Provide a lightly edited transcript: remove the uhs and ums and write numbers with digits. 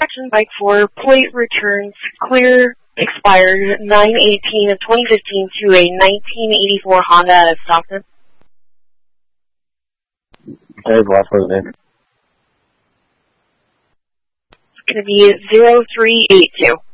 Action Bike 4, plate returns clear, expired 9/18 of 2015 to a 1984 Honda out of Stockton. There's last one there. It's going to be 0382.